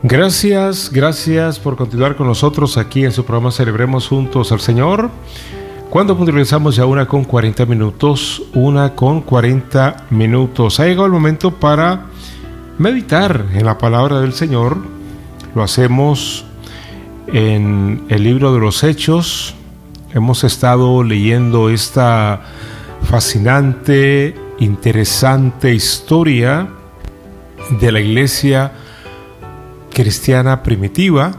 Gracias por continuar con nosotros aquí en su programa Celebremos Juntos al Señor. Cuando regresamos ya 1:40 minutos, 1:40 minutos. Ha llegado el momento para meditar en la palabra del Señor. Lo hacemos en el libro de los Hechos. Hemos estado leyendo esta fascinante, interesante historia de la iglesia cristiana primitiva.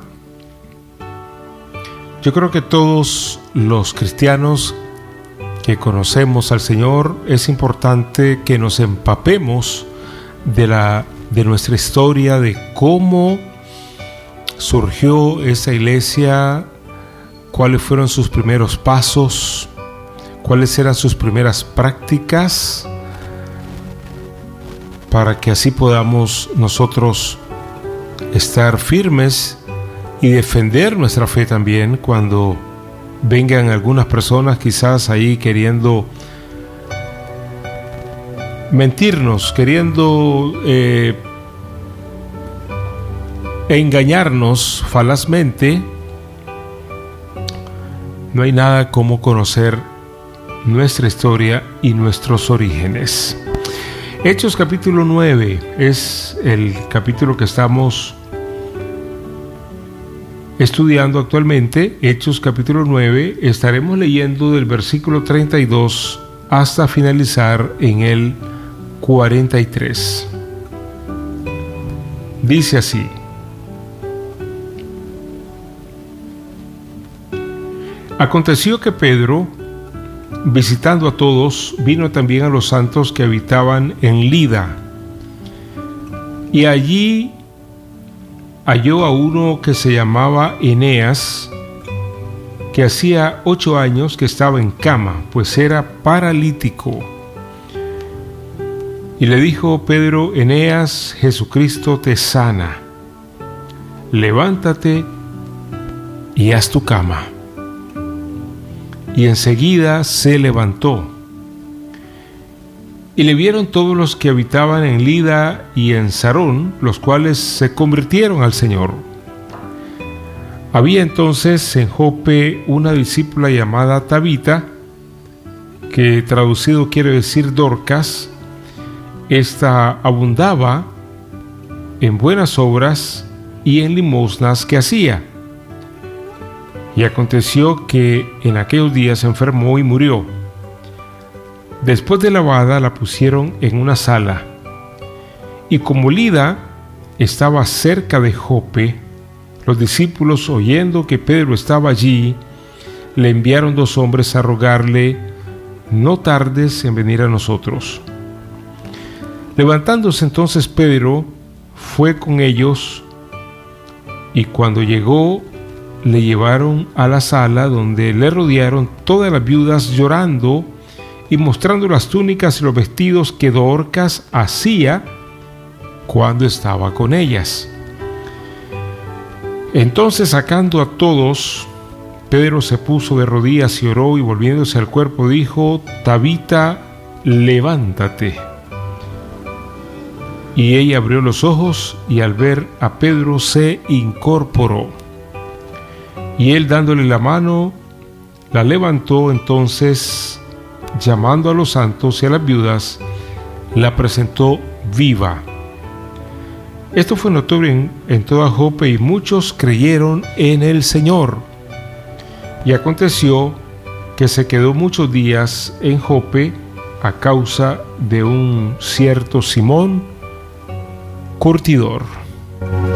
Yo creo que todos los cristianos que conocemos al Señor es importante que nos empapemos de nuestra historia, de cómo surgió esa iglesia, cuáles fueron sus primeros pasos, cuáles eran sus primeras prácticas, para que así podamos nosotros estar firmes y defender nuestra fe también cuando vengan algunas personas quizás ahí queriendo mentirnos, queriendo engañarnos falazmente. No hay nada como conocer nuestra historia y nuestros orígenes. Hechos capítulo 9 es el capítulo que estamos estudiando actualmente. Hechos capítulo 9, estaremos leyendo del versículo 32 hasta finalizar en el 43. Dice así: Aconteció que Pedro, visitando a todos, vino también a los santos que habitaban en Lida, y allí halló a uno que se llamaba Eneas, que hacía 8 años que estaba en cama, pues era paralítico. Y le dijo Pedro: Eneas, Jesucristo te sana. Levántate y haz tu cama. Y enseguida se levantó. Y le vieron todos los que habitaban en Lida y en Sarón, los cuales se convirtieron al Señor. Había entonces en Jope una discípula llamada Tabita, que traducido quiere decir Dorcas. Esta abundaba en buenas obras y en limosnas que hacía. Y aconteció que en aquellos días se enfermó y murió. Después de lavada la pusieron en una sala. Y como Lida estaba cerca de Jope, los discípulos, oyendo que Pedro estaba allí, le enviaron 2 hombres a rogarle: no tardes en venir a nosotros. Levantándose entonces Pedro, fue con ellos, y cuando llegó, le llevaron a la sala, donde le rodearon todas las viudas llorando y mostrando las túnicas y los vestidos que Dorcas hacía cuando estaba con ellas. Entonces, sacando a todos, Pedro se puso de rodillas y oró, y volviéndose al cuerpo dijo: Tabita, levántate. Y ella abrió los ojos, y al ver a Pedro se incorporó. Y él, dándole la mano, la levantó. Entonces, llamando a los santos y a las viudas, la presentó viva. Esto fue notorio en toda Jope, y muchos creyeron en el Señor. Y aconteció que se quedó muchos días en Jope a causa de un cierto Simón, curtidor.